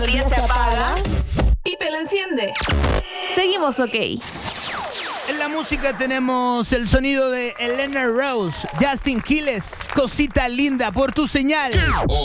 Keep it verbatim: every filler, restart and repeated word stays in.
día se apaga, Pipe la enciende. Seguimos, ok. En la música tenemos el sonido de Elena Rose, Justin Quiles, Cosita Linda, por tu señal.